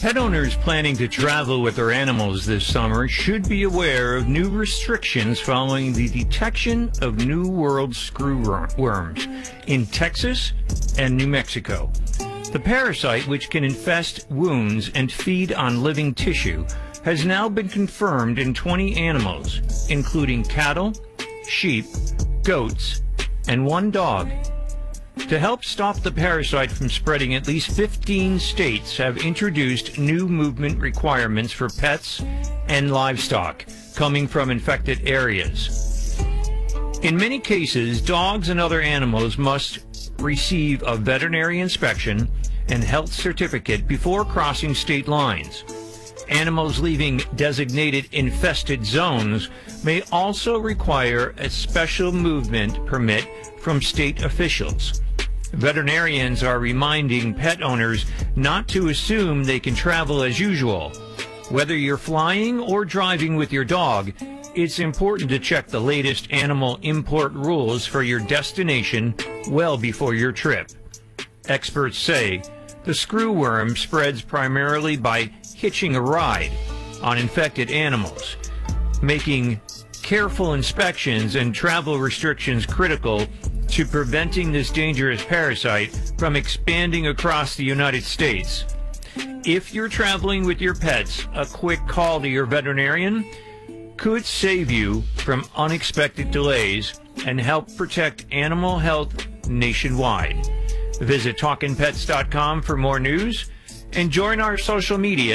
Pet owners planning to travel with their animals this summer should be aware of new restrictions following the detection of New World screwworms in Texas and New Mexico. The parasite, which can infest wounds and feed on living tissue, has now been confirmed in 20 animals, including cattle, sheep, goats, and one dog. To help stop the parasite from spreading, at least 15 states have introduced new movement requirements for pets and livestock coming from infected areas. In many cases, dogs and other animals must receive a veterinary inspection and health certificate before crossing state lines. Animals leaving designated infested zones may also require a special movement permit from state officials. Veterinarians are reminding pet owners not to assume they can travel as usual. Whether you're flying or driving with your dog, it's important to check the latest animal import rules for your destination well before your trip. Experts say the screwworm spreads primarily by hitching a ride on infected animals, making careful inspections and travel restrictions critical to preventing this dangerous parasite from expanding across the United States. If you're traveling with your pets, a quick call to your veterinarian could save you from unexpected delays and help protect animal health nationwide. Visit TalkinPets.com for more news and join our social media